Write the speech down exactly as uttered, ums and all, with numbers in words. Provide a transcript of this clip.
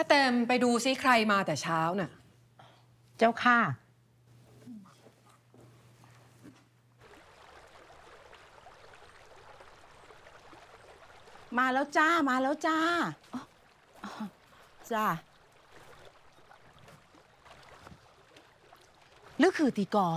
าเต็มไปดูซิใครมาแต่เช้าน่ะเจ้าค่ะมาแล้วจ้ามาแล้วจ้าจ้าหรือคือตีกอ